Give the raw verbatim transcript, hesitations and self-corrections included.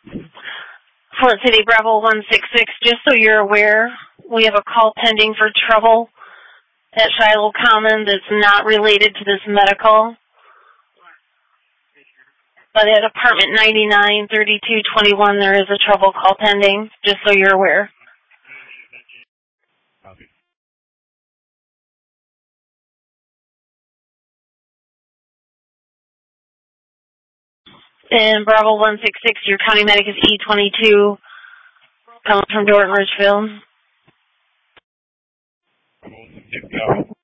Flint City, Bravo one six six, just so you're aware, we have a call pending for trouble at Shiloh Common that's not related to this medical. But at apartment ninety-nine thirty-two twenty-one, there is a trouble call pending, just so you're aware. Copy. And Bravo one six six, your county medic is E twenty-two, calling from Dorton Richfield. Bravo one six six, copy.